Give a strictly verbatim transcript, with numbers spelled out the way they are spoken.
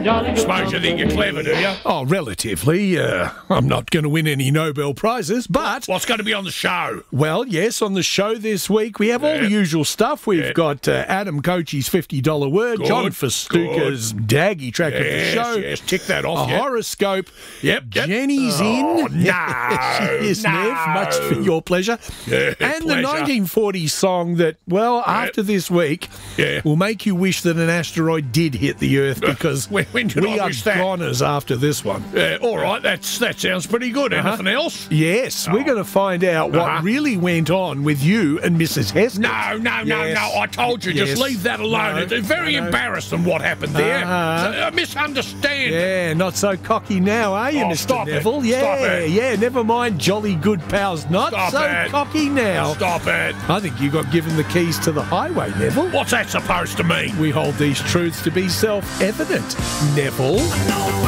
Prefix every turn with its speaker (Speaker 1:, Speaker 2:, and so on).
Speaker 1: Suppose you think you're clever, do you?
Speaker 2: Oh, relatively. Uh, I'm not going to win any Nobel Prizes, but...
Speaker 1: What's going to be on the show?
Speaker 2: Well, yes, on the show this week, we have all the usual stuff. We've
Speaker 1: Yeah.
Speaker 2: got uh, Adam Coachey's fifty dollar word,
Speaker 1: Good,
Speaker 2: John Festuca's Daggy track of the
Speaker 1: Yes,
Speaker 2: show,
Speaker 1: yes, tick that
Speaker 2: a
Speaker 1: off. Yep.
Speaker 2: horoscope.
Speaker 1: Yep, yep.
Speaker 2: Jenny's
Speaker 1: Oh,
Speaker 2: in.
Speaker 1: no,
Speaker 2: She is,
Speaker 1: no.
Speaker 2: Nev, much for your pleasure.
Speaker 1: Yeah,
Speaker 2: and the
Speaker 1: pleasure.
Speaker 2: nineteen forties song that, well, after this week,
Speaker 1: Yeah.
Speaker 2: will make you wish that an asteroid did hit the Earth, because
Speaker 1: When- when did
Speaker 2: we
Speaker 1: I
Speaker 2: are
Speaker 1: wish that?
Speaker 2: goners after this one.
Speaker 1: Yeah, all right, that's that sounds pretty good. Anything else?
Speaker 2: Yes, we're going to find out what
Speaker 1: Uh-huh.
Speaker 2: really went on with you and Missus Heskett.
Speaker 1: No, no, no,
Speaker 2: Yes.
Speaker 1: no. I told you, just
Speaker 2: Yes.
Speaker 1: leave that alone.
Speaker 2: No,
Speaker 1: It's very
Speaker 2: I know.
Speaker 1: embarrassing what happened there.
Speaker 2: Uh-huh.
Speaker 1: So, uh, misunderstand.
Speaker 2: Yeah, not so cocky now, are you,
Speaker 1: Oh,
Speaker 2: Mister
Speaker 1: stop it.
Speaker 2: Neville? Yeah,
Speaker 1: Stop it.
Speaker 2: yeah, never mind jolly good pals, not
Speaker 1: Stop
Speaker 2: so
Speaker 1: it.
Speaker 2: cocky now.
Speaker 1: Stop it.
Speaker 2: I think you got given the keys to the highway, Neville.
Speaker 1: What's that supposed to mean?
Speaker 2: We hold these truths to be self-evident, Neville.